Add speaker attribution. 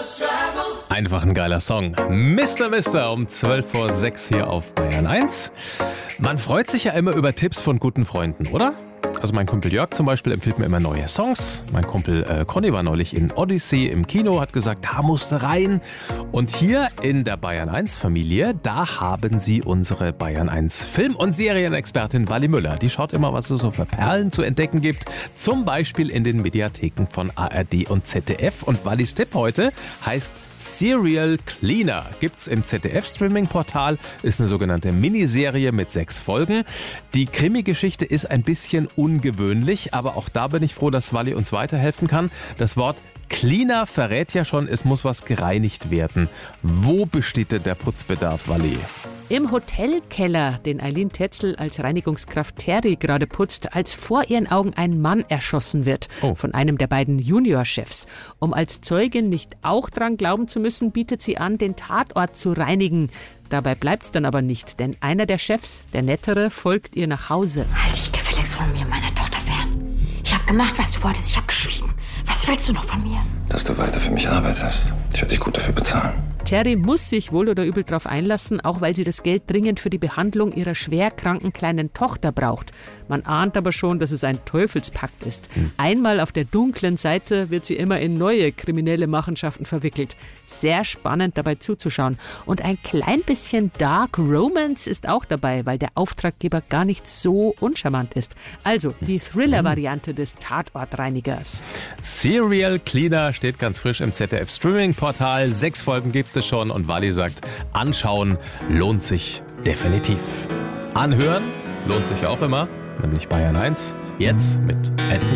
Speaker 1: Einfach ein geiler Song. Mr. Mister um 5:12 hier auf Bayern 1. Man freut sich ja immer über Tipps von guten Freunden, oder? Also mein Kumpel Jörg zum Beispiel empfiehlt mir immer neue Songs. Mein Kumpel Conny war neulich in Odyssey im Kino, hat gesagt, da musst du rein. Und hier in der Bayern 1 Familie, da haben sie unsere Bayern 1 Film- und Serienexpertin Wally Müller. Die schaut immer, was es so für Perlen zu entdecken gibt. Zum Beispiel in den Mediatheken von ARD und ZDF. Und Wallys Tipp heute heißt Serial Cleaner. Gibt's im ZDF-Streaming-Portal, ist eine sogenannte Miniserie mit 6 Folgen. Die Krimi-Geschichte ist ein bisschen ungewöhnlich, aber auch da bin ich froh, dass Wally uns weiterhelfen kann. Das Wort Cleaner verrät ja schon, es muss was gereinigt werden. Wo besteht denn der Putzbedarf, Wally?
Speaker 2: Im Hotelkeller, den Eileen Tetzel als Reinigungskraft Terry gerade putzt, als vor ihren Augen ein Mann erschossen wird von einem der beiden Juniorchefs. Um als Zeugin nicht auch dran glauben zu müssen, bietet sie an, den Tatort zu reinigen. Dabei bleibt's dann aber nicht, denn einer der Chefs, der Nettere, folgt ihr nach Hause.
Speaker 3: Halt dich gefälligst von mir, meiner Tochter, fern. Ich habe gemacht, was du wolltest, ich habe geschwiegen. Was willst du noch von mir?
Speaker 4: Dass du weiter für mich arbeitest. Ich werde dich gut dafür bezahlen.
Speaker 2: Terry muss sich wohl oder übel darauf einlassen, auch weil sie das Geld dringend für die Behandlung ihrer schwerkranken kleinen Tochter braucht. Man ahnt aber schon, dass es ein Teufelspakt ist. Einmal auf der dunklen Seite wird sie immer in neue kriminelle Machenschaften verwickelt. Sehr spannend dabei zuzuschauen. Und ein klein bisschen Dark Romance ist auch dabei, weil der Auftraggeber gar nicht so uncharmant ist. Also die Thriller-Variante des Tatortreinigers.
Speaker 1: Serial Cleaner steht ganz frisch im ZDF-Streaming-Portal. 6 Folgen gibt es schon und Wally sagt, anschauen lohnt sich definitiv. Anhören lohnt sich auch immer, nämlich Bayern 1. Jetzt mit Elton